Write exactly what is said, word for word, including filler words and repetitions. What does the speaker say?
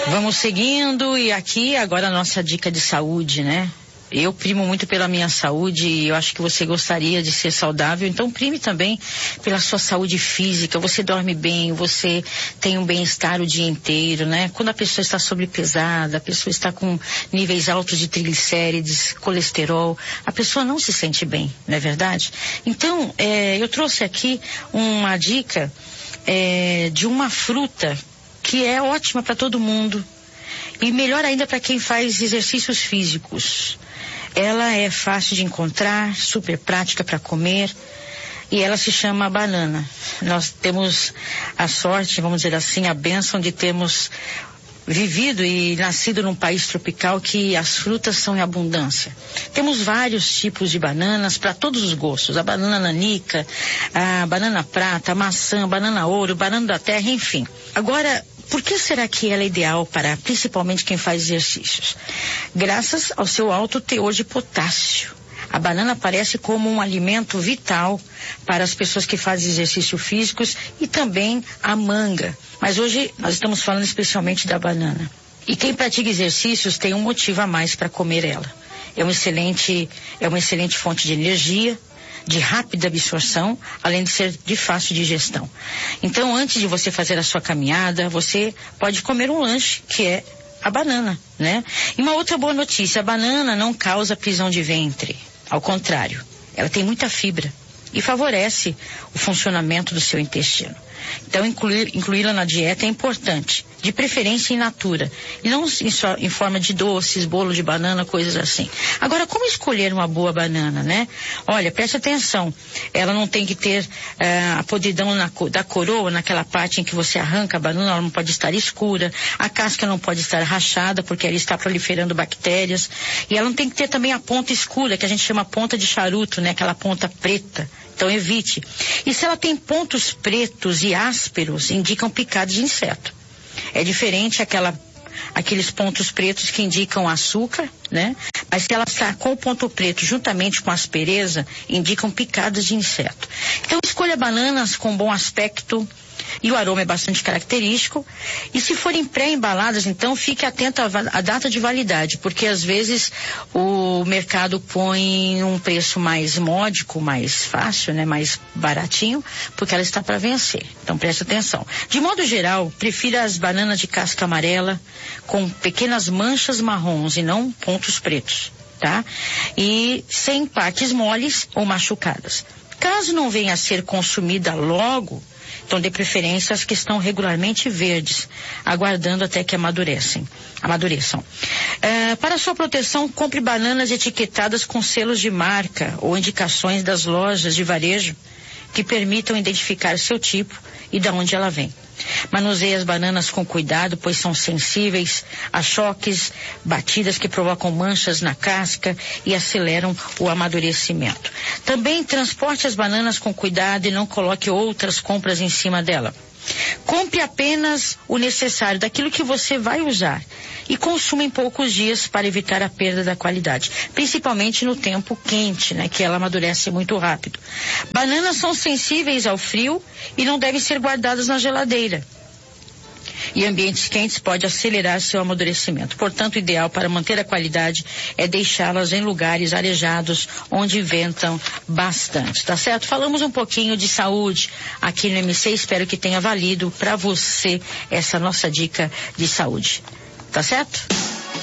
Vamos seguindo e aqui agora a nossa dica de saúde, né? Eu primo muito pela minha saúde e eu acho que você gostaria de ser saudável, então prime também pela sua saúde física. Você dorme bem, você tem um bem-estar o dia inteiro, né? Quando a pessoa está sobrepesada, a pessoa está com níveis altos de triglicérides, colesterol, a pessoa não se sente bem, não é verdade? Então, é, eu trouxe aqui uma dica é, de uma fruta que é ótima para todo mundo e melhor ainda para quem faz exercícios físicos. Ela é fácil de encontrar, super prática para comer e ela se chama banana. Nós temos a sorte, vamos dizer assim, a bênção de termos vivido e nascido num país tropical que as frutas são em abundância. Temos vários tipos de bananas para todos os gostos. A banana nanica, a banana prata, a maçã, a banana ouro, banana da terra, enfim. Agora, por que será que ela é ideal para principalmente quem faz exercícios? Graças ao seu alto teor de potássio. A banana aparece como um alimento vital para as pessoas que fazem exercícios físicos e também a manga. Mas hoje nós estamos falando especialmente da banana. E quem pratica exercícios tem um motivo a mais para comer ela. É um excelente, é uma excelente fonte de energia, de rápida absorção, além de ser de fácil digestão. Então, antes de você fazer a sua caminhada, você pode comer um lanche, que é a banana, né? E uma outra boa notícia, a banana não causa prisão de ventre. Ao contrário, ela tem muita fibra e favorece o funcionamento do seu intestino. Então, incluir, incluí-la na dieta é importante, de preferência in natura, e não em, só, em forma de doces, bolo de banana, coisas assim. Agora, como escolher uma boa banana, né? Olha, preste atenção, ela não tem que ter uh, a podridão na, da coroa, naquela parte em que você arranca a banana, ela não pode estar escura, a casca não pode estar rachada, porque ela está proliferando bactérias, e ela não tem que ter também a ponta escura, que a gente chama ponta de charuto, né? Aquela ponta preta. Então evite. E se ela tem pontos pretos e ásperos, indicam picadas de inseto. É diferente aquela, aqueles pontos pretos que indicam açúcar, né? Mas se ela está com o ponto preto juntamente com aspereza, indicam picadas de inseto. Então escolha bananas com bom aspecto e o aroma é bastante característico. E se forem pré-embaladas, então fique atento à, à data de validade, porque às vezes o mercado põe um preço mais módico, mais fácil, né, mais baratinho, porque ela está para vencer. Então preste atenção. De modo geral, prefira as bananas de casca amarela com pequenas manchas marrons e não pontos pretos, tá? E sem partes moles ou machucadas. Caso não venha a ser consumida logo, então dê preferência às que estão regularmente verdes, aguardando até que amadurecem, amadureçam. É, para sua proteção, compre bananas etiquetadas com selos de marca ou indicações das lojas de varejo que permitam identificar seu tipo e de onde ela vem. Manuseie as bananas com cuidado, pois são sensíveis a choques, batidas que provocam manchas na casca e aceleram o amadurecimento. Também transporte as bananas com cuidado e não coloque outras compras em cima dela. Compre apenas o necessário daquilo que você vai usar e consuma em poucos dias para evitar a perda da qualidade, principalmente no tempo quente, né, que ela amadurece muito rápido. Bananas são sensíveis ao frio e não devem ser guardadas na geladeira. E ambientes quentes pode acelerar seu amadurecimento. Portanto, o ideal para manter a qualidade é deixá-las em lugares arejados, onde ventam bastante, tá certo? Falamos um pouquinho de saúde aqui no M C, espero que tenha valido para você essa nossa dica de saúde. Tá certo?